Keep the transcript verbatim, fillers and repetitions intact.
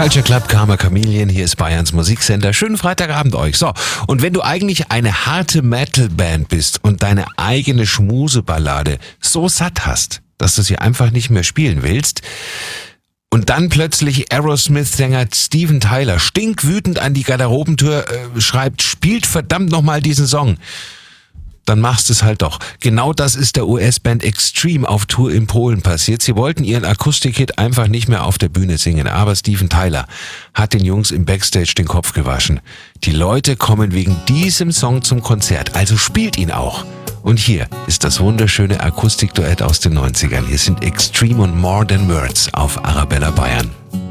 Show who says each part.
Speaker 1: Culture Club, Karma Chameleon, hier ist Bayerns Musiksender. Schönen Freitagabend euch. So, und wenn du eigentlich eine harte Metal-Band bist und deine eigene Schmuseballade so satt hast, dass du sie einfach nicht mehr spielen willst, und dann plötzlich Aerosmith-Sänger Steven Tyler stinkwütend an die Garderobentür äh, schreibt, spielt verdammt nochmal diesen Song, dann machst du es halt doch. Genau das ist der U S-Band Extreme auf Tour in Polen passiert. Sie wollten ihren Akustikhit einfach nicht mehr auf der Bühne singen, aber Steven Tyler hat den Jungs im Backstage den Kopf gewaschen. Die Leute kommen wegen diesem Song zum Konzert, also spielt ihn auch. Und hier ist das wunderschöne Akustikduett aus den neunzigern. Hier sind Extreme und More Than Words auf Arabella Bayern.